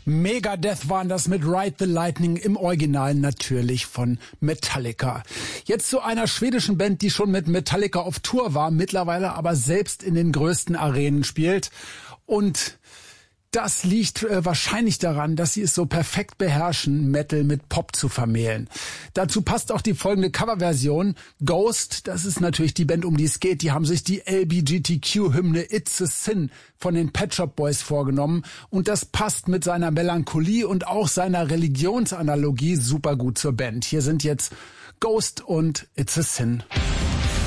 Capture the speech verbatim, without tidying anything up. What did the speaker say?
Megadeth waren das mit Ride the Lightning, im Original natürlich von Metallica. Jetzt zu einer schwedischen Band, die schon mit Metallica auf Tour war, mittlerweile aber selbst in den größten Arenen spielt. Und das liegt äh, wahrscheinlich daran, dass sie es so perfekt beherrschen, Metal mit Pop zu vermählen. Dazu passt auch die folgende Coverversion. Ghost, das ist natürlich die Band, um die es geht. Die haben sich die L G B T Q-Hymne It's a Sin von den Pet Shop Boys vorgenommen. Und das passt mit seiner Melancholie und auch seiner Religionsanalogie super gut zur Band. Hier sind jetzt Ghost und It's a Sin.